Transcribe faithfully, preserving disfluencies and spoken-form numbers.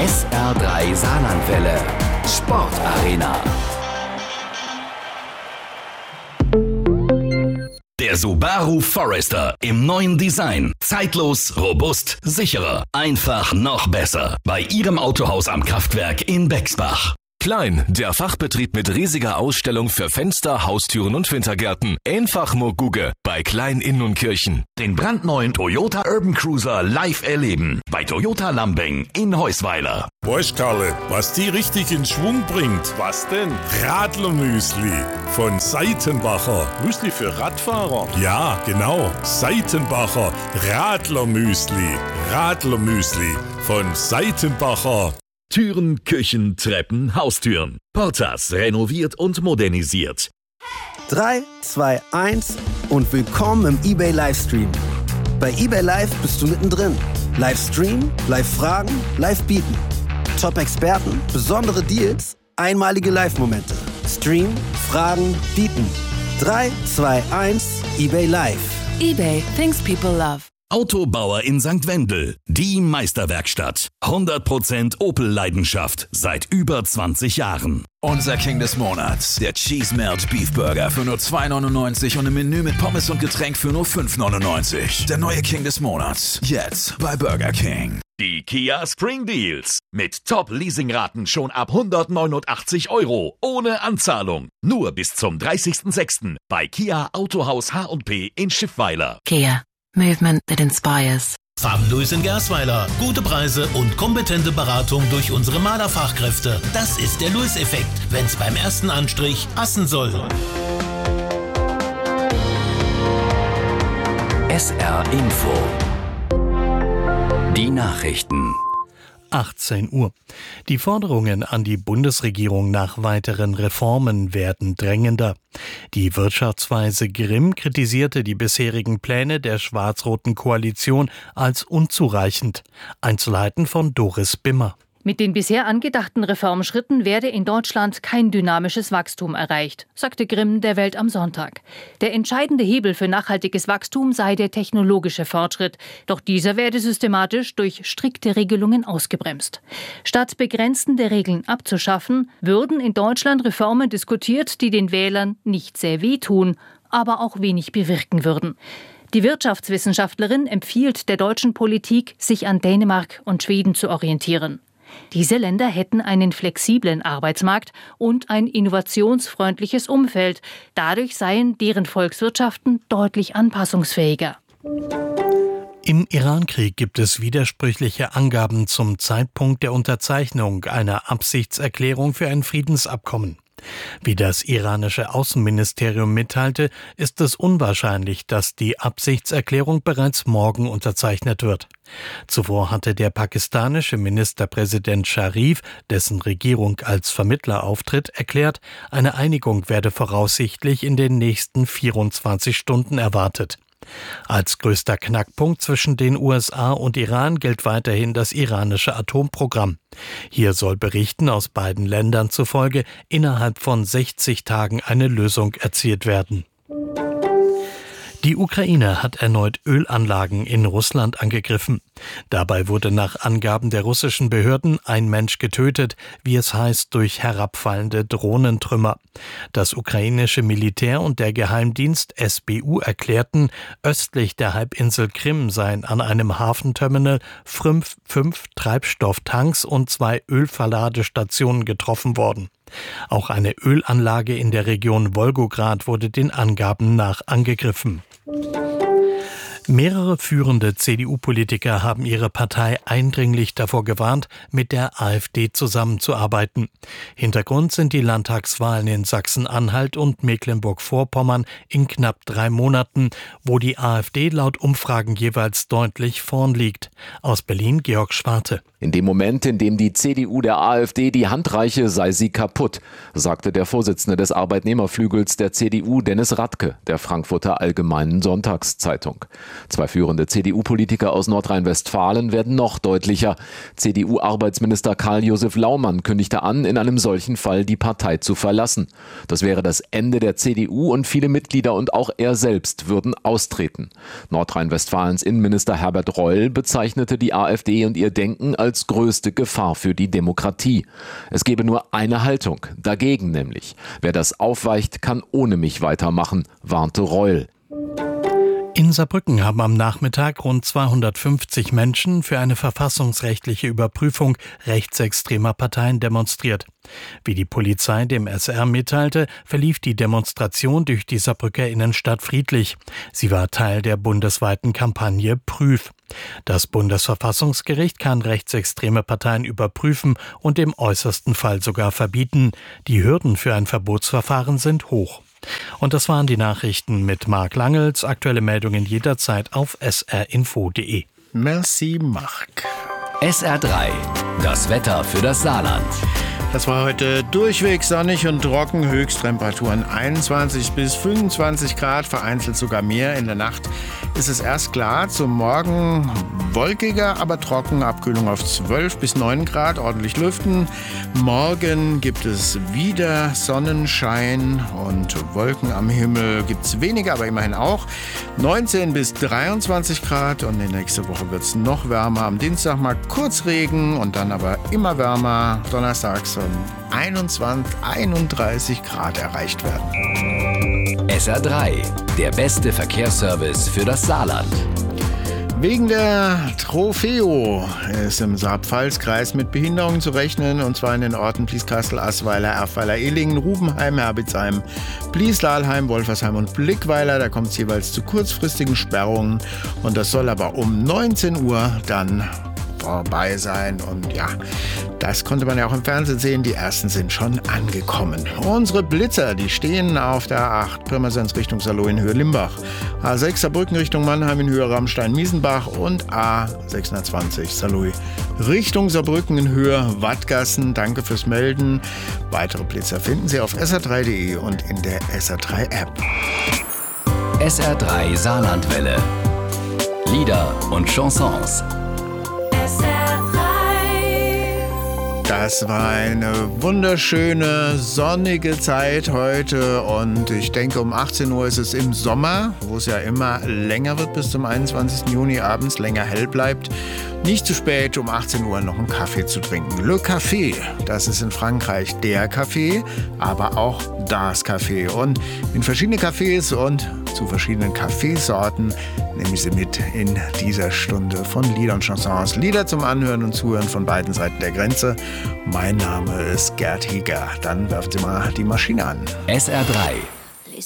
S R drei Saarlandwelle. Sportarena. Der Subaru Forester im neuen Design. Zeitlos, robust, sicherer. Einfach noch besser. Bei Ihrem Autohaus am Kraftwerk in Bexbach. Klein, der Fachbetrieb mit riesiger Ausstellung für Fenster, Haustüren und Wintergärten. Einfach nur Guge bei Klein Inn und Kirchen. Den brandneuen Toyota Urban Cruiser live erleben. Bei Toyota Lambing in Heusweiler. Weißt Karle, was die richtig in Schwung bringt? Was denn? Radlermüsli von Seitenbacher. Müsli für Radfahrer? Ja, genau. Seitenbacher Radlermüsli. Radlermüsli von Seitenbacher. Türen, Küchen, Treppen, Haustüren. Portas renoviert und modernisiert. drei, zwei, eins und willkommen im eBay Livestream. Bei eBay Live bist du mittendrin. Livestream, Live-Fragen, Live-Bieten. Top-Experten, besondere Deals, einmalige Live-Momente. Stream, Fragen, Bieten. drei, zwei, eins, eBay Live. eBay, things people love. Autobauer in Sankt Wendel, die Meisterwerkstatt. hundert Prozent Opel-Leidenschaft seit über zwanzig Jahren. Unser King des Monats, der Cheese Melt Beef Burger für nur zwei neunundneunzig und ein Menü mit Pommes und Getränk für nur fünf neunundneunzig. Der neue King des Monats, jetzt bei Burger King. Die Kia Spring Deals. Mit Top-Leasingraten schon ab hundertneunundachtzig Euro. Ohne Anzahlung. Nur bis zum dreißigsten sechsten bei Kia Autohaus H und P in Schiffweiler. Kia. Movement that inspires. Farbenlös in Gersweiler. Gute Preise und kompetente Beratung durch unsere Malerfachkräfte. Das ist der Lewis-Effekt, wenn's beim ersten Anstrich passen soll. S R Info. Die Nachrichten. achtzehn Uhr. Die Forderungen an die Bundesregierung nach weiteren Reformen werden drängender. Die Wirtschaftsweise Grimm kritisierte die bisherigen Pläne der schwarz-roten Koalition als unzureichend. Einzelheiten von Doris Bimmer. Mit den bisher angedachten Reformschritten werde in Deutschland kein dynamisches Wachstum erreicht, sagte Grimm der Welt am Sonntag. Der entscheidende Hebel für nachhaltiges Wachstum sei der technologische Fortschritt. Doch dieser werde systematisch durch strikte Regelungen ausgebremst. Statt begrenzende Regeln abzuschaffen, würden in Deutschland Reformen diskutiert, die den Wählern nicht sehr wehtun, aber auch wenig bewirken würden. Die Wirtschaftswissenschaftlerin empfiehlt der deutschen Politik, sich an Dänemark und Schweden zu orientieren. Diese Länder hätten einen flexiblen Arbeitsmarkt und ein innovationsfreundliches Umfeld. Dadurch seien deren Volkswirtschaften deutlich anpassungsfähiger. Im Irankrieg gibt es widersprüchliche Angaben zum Zeitpunkt der Unterzeichnung einer Absichtserklärung für ein Friedensabkommen. Wie das iranische Außenministerium mitteilte, ist es unwahrscheinlich, dass die Absichtserklärung bereits morgen unterzeichnet wird. Zuvor hatte der pakistanische Ministerpräsident Sharif, dessen Regierung als Vermittler auftritt, erklärt, eine Einigung werde voraussichtlich in den nächsten vierundzwanzig Stunden erwartet. Als größter Knackpunkt zwischen den U S A und Iran gilt weiterhin das iranische Atomprogramm. Hier soll Berichten aus beiden Ländern zufolge innerhalb von sechzig Tagen eine Lösung erzielt werden. Die Ukraine hat erneut Ölanlagen in Russland angegriffen. Dabei wurde nach Angaben der russischen Behörden ein Mensch getötet, wie es heißt, durch herabfallende Drohnentrümmer. Das ukrainische Militär und der Geheimdienst S B U erklärten, östlich der Halbinsel Krim seien an einem Hafenterminal fünf, fünf Treibstofftanks und zwei Ölverladestationen getroffen worden. Auch eine Ölanlage in der Region Wolgograd wurde den Angaben nach angegriffen. Mehrere führende C D U-Politiker haben ihre Partei eindringlich davor gewarnt, mit der AfD zusammenzuarbeiten. Hintergrund sind die Landtagswahlen in Sachsen-Anhalt und Mecklenburg-Vorpommern in knapp drei Monaten, wo die AfD laut Umfragen jeweils deutlich vorn liegt. Aus Berlin Georg Schwarte. In dem Moment, in dem die C D U der AfD die Hand reiche, sei sie kaputt, sagte der Vorsitzende des Arbeitnehmerflügels der C D U, Dennis Radke, der Frankfurter Allgemeinen Sonntagszeitung. Zwei führende C D U-Politiker aus Nordrhein-Westfalen werden noch deutlicher. C D U-Arbeitsminister Karl-Josef Laumann kündigte an, in einem solchen Fall die Partei zu verlassen. Das wäre das Ende der C D U und viele Mitglieder und auch er selbst würden austreten. Nordrhein-Westfalens Innenminister Herbert Reul bezeichnete die AfD und ihr Denken als größte Gefahr für die Demokratie. Es gebe nur eine Haltung, dagegen nämlich. Wer das aufweicht, kann ohne mich weitermachen, warnte Reul. In Saarbrücken haben am Nachmittag rund zweihundertfünfzig Menschen für eine verfassungsrechtliche Überprüfung rechtsextremer Parteien demonstriert. Wie die Polizei dem S R mitteilte, verlief die Demonstration durch die Saarbrücker Innenstadt friedlich. Sie war Teil der bundesweiten Kampagne Prüf. Das Bundesverfassungsgericht kann rechtsextreme Parteien überprüfen und im äußersten Fall sogar verbieten. Die Hürden für ein Verbotsverfahren sind hoch. Und das waren die Nachrichten mit Marc Langels. Aktuelle Meldungen jederzeit auf s r info punkt d e. Merci, Marc. S R drei, das Wetter für das Saarland. Das war heute durchweg sonnig und trocken. Höchsttemperaturen einundzwanzig bis fünfundzwanzig Grad, vereinzelt sogar mehr. In der Nacht ist es erst klar, zum Morgen wolkiger, aber trocken. Abkühlung auf zwölf bis neun Grad, ordentlich lüften. Morgen gibt es wieder Sonnenschein und Wolken am Himmel gibt es weniger, aber immerhin auch. neunzehn bis dreiundzwanzig Grad und in nächste Woche wird es noch wärmer. Am Dienstag mal kurz Regen und dann aber immer wärmer. Donnerstags einundzwanzig, einunddreißig Grad erreicht werden. S R drei, der beste Verkehrsservice für das Saarland. Wegen der Trofeo ist im Saar-Pfalz-Kreis mit Behinderungen zu rechnen, und zwar in den Orten Blieskastel, Assweiler, Erfweiler, Ehlingen, Rubenheim, Herbitzheim, Blies-Dahlheim, Wolfersheim und Blickweiler. Da kommt es jeweils zu kurzfristigen Sperrungen, und das soll aber um neunzehn Uhr dann vorbei sein. Und ja, das konnte man ja auch im Fernsehen sehen. Die ersten sind schon angekommen. Unsere Blitzer, die stehen auf der A acht Pirmasens Richtung Saloh in Höhe Limbach, A sechs Saarbrücken Richtung Mannheim in Höhe Rammstein-Miesenbach und A sechshundertzwanzig Saloh Richtung Saarbrücken in Höhe Wattgassen. Danke fürs Melden. Weitere Blitzer finden Sie auf s r drei punkt d e und in der S R drei App. S R drei Saarlandwelle. Lieder und Chansons. Das war eine wunderschöne, sonnige Zeit heute, und ich denke, um achtzehn Uhr ist es im Sommer, wo es ja immer länger wird bis zum einundzwanzigsten Juni, abends länger hell bleibt. Nicht zu spät, um achtzehn Uhr noch einen Kaffee zu trinken. Le Café, das ist in Frankreich der Kaffee, aber auch das Café. Und in verschiedene Cafés und zu verschiedenen Kaffeesorten nehme ich Sie mit in dieser Stunde von Lieder und Chansons. Lieder zum Anhören und Zuhören von beiden Seiten der Grenze. Mein Name ist Gerd Heger. Dann werft Sie mal die Maschine an. S R drei,